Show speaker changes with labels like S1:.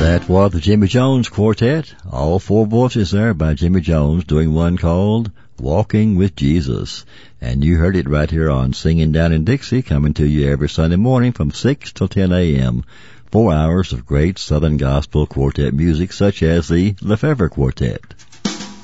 S1: That was the Jimmy Jones Quartet, all four voices there by Jimmy Jones doing one called Walking with Jesus. And you heard it right here on Singing Down in Dixie, coming to you every Sunday morning from 6 till 10 a.m. 4 hours of great Southern Gospel Quartet music such as the Lefevre Quartet.